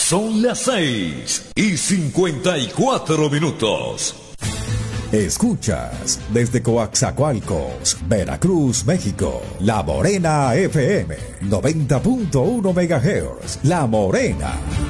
Son las 6:54. Escuchas desde Coaxacualcos, Veracruz, México, La Morena FM, 90.1 MHz, La Morena.